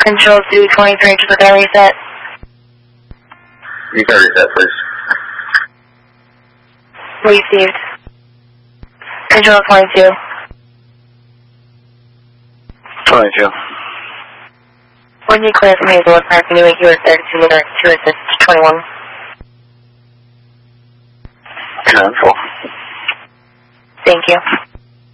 Control 223 to the reset. You can reset, please. Received. Control 22. 22. When you clear from Hazelwood Park, Newark, you are 32 minutes to assist 21. 10-4.